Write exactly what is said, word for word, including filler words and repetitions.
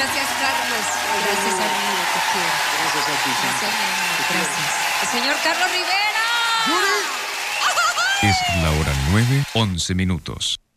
Gracias, Carlos. Gracias, amigo, te quiero. Gracias a ti. Gracias, mi amor. Gracias. El señor Carlos Rivera. Es la hora nueve, once minutos.